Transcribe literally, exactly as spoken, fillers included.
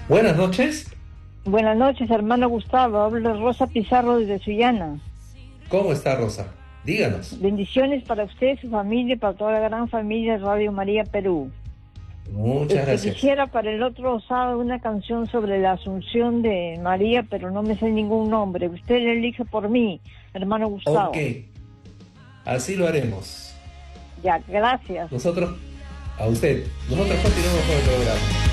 Buenas noches. Buenas noches, hermano Gustavo. Habla Rosa Pizarro desde Sullana. ¿Cómo está, Rosa? Díganos. Bendiciones para usted, su familia y para toda la gran familia de Radio María Perú. Muchas Este, gracias. Quisiera para el otro sábado una canción sobre la Asunción de María, pero no me sé ningún nombre. Usted la elige por mí, hermano Gustavo. Ok, así lo haremos. Ya, gracias. Nosotros, a usted, nosotros continuamos con el programa.